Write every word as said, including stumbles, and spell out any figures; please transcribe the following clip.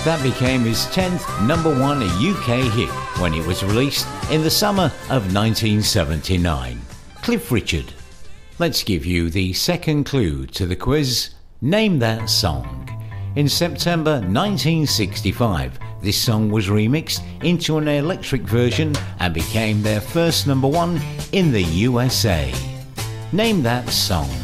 That became his tenth number one U K hit when it was released in the summer of nineteen seventy-nine. Cliff Richard. Let's give you the second clue to the quiz. Name that song. In September nineteen sixty-five, this song was remixed into an electric version and became their first number one in the U S A. Name that song.